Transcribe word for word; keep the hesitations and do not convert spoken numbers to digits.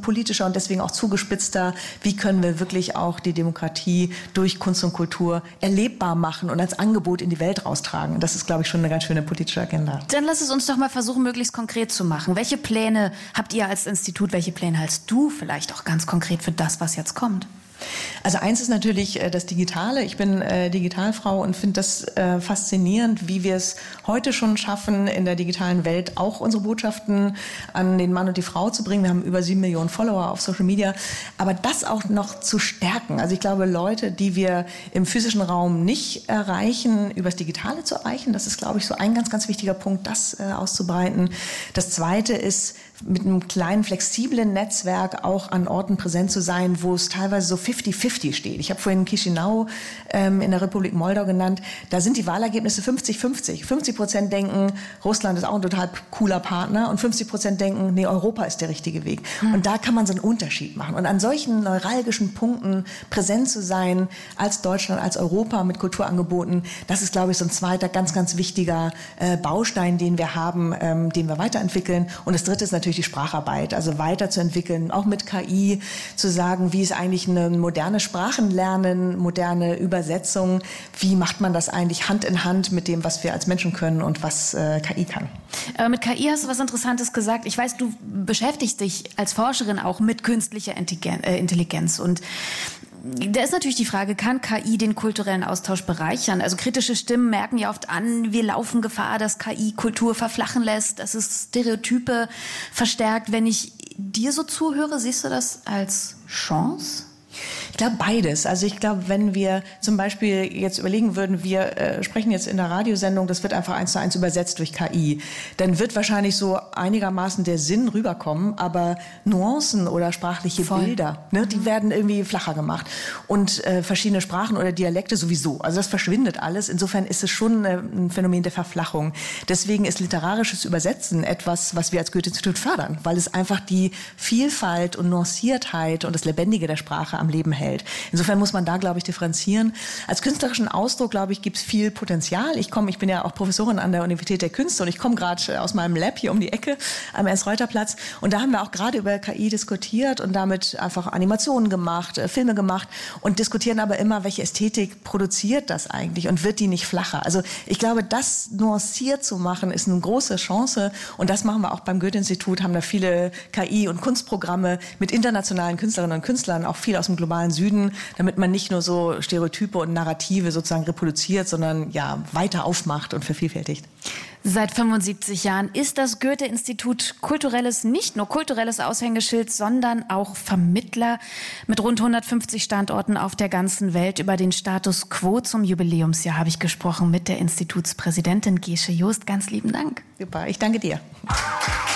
politischer und deswegen auch zugespitzter. Wie können wir wirklich auch die Demokratie durch Kunst und Kultur erlebbar machen und als Angebot in die Welt raustragen? Das ist, glaube ich, schon eine ganz schöne politische Agenda. Dann lass es uns doch mal versuchen, möglichst konkret zu machen. Welche Pläne habt ihr als Institut, welche Pläne hältst du vielleicht auch ganz konkret für das, was jetzt kommt? Also eins ist natürlich äh, das Digitale. Ich bin äh, Digitalfrau und finde das äh, faszinierend, wie wir es heute schon schaffen, in der digitalen Welt auch unsere Botschaften an den Mann und die Frau zu bringen. Wir haben über sieben Millionen Follower auf Social Media. Aber das auch noch zu stärken. Also ich glaube, Leute, die wir im physischen Raum nicht erreichen, übers Digitale zu erreichen, das ist, glaube ich, so ein ganz, ganz wichtiger Punkt, das äh, auszubreiten. Das Zweite ist, mit einem kleinen, flexiblen Netzwerk auch an Orten präsent zu sein, wo es teilweise so fifty fifty steht. Ich habe vorhin Chișinău ähm, in der Republik Moldau genannt. Da sind die Wahlergebnisse fünfzig fünfzig. fünfzig Prozent denken, Russland ist auch ein total cooler Partner und fünfzig Prozent denken, nee, Europa ist der richtige Weg. Hm. Und da kann man so einen Unterschied machen. Und an solchen neuralgischen Punkten präsent zu sein, als Deutschland, als Europa mit Kulturangeboten, das ist, glaube ich, so ein zweiter ganz, ganz wichtiger äh, Baustein, den wir haben, ähm, den wir weiterentwickeln. Und das dritte ist natürlich die Spracharbeit, also weiterzuentwickeln, auch mit K I, zu sagen, wie ist eigentlich eine moderne Sprachenlernen, moderne Übersetzung, wie macht man das eigentlich Hand in Hand mit dem, was wir als Menschen können und was äh, K I kann. Aber mit K I hast du was Interessantes gesagt. Ich weiß, du beschäftigst dich als Forscherin auch mit künstlicher Intelligenz und da ist natürlich die Frage, kann K I den kulturellen Austausch bereichern? Also kritische Stimmen merken ja oft an, wir laufen Gefahr, dass K I Kultur verflachen lässt, dass es Stereotype verstärkt. Wenn ich dir so zuhöre, siehst du das als Chance? Ich glaube beides. Also ich glaube, wenn wir zum Beispiel jetzt überlegen würden, wir äh, sprechen jetzt in der Radiosendung, das wird einfach eins zu eins übersetzt durch K I, dann wird wahrscheinlich so einigermaßen der Sinn rüberkommen, aber Nuancen oder sprachliche Voll. Bilder, ne, die werden irgendwie flacher gemacht. Und äh, verschiedene Sprachen oder Dialekte sowieso. Also das verschwindet alles. Insofern ist es schon äh, ein Phänomen der Verflachung. Deswegen ist literarisches Übersetzen etwas, was wir als Goethe-Institut fördern, weil es einfach die Vielfalt und Nuanciertheit und das Lebendige der Sprache am Leben hält. Insofern muss man da, glaube ich, differenzieren. Als künstlerischen Ausdruck, glaube ich, gibt es viel Potenzial. Ich komme, ich bin ja auch Professorin an der Universität der Künste und ich komme gerade aus meinem Lab hier um die Ecke am Ernst-Reuter-Platz und da haben wir auch gerade über K I diskutiert und damit einfach Animationen gemacht, äh, Filme gemacht und diskutieren aber immer, welche Ästhetik produziert das eigentlich und wird die nicht flacher? Also ich glaube, das nuanciert zu machen, ist eine große Chance und das machen wir auch beim Goethe-Institut, haben da viele K I- und Kunstprogramme mit internationalen Künstlerinnen und Künstlern, auch viel aus dem globalen Süden, damit man nicht nur so Stereotype und Narrative sozusagen reproduziert, sondern ja weiter aufmacht und vervielfältigt. Seit fünfundsiebzig Jahren ist das Goethe-Institut kulturelles, nicht nur kulturelles Aushängeschild, sondern auch Vermittler mit rund hundertfünfzig Standorten auf der ganzen Welt. Über den Status quo zum Jubiläumsjahr habe ich gesprochen mit der Institutspräsidentin Gesche Joost. Ganz lieben Dank. Super, ich danke dir.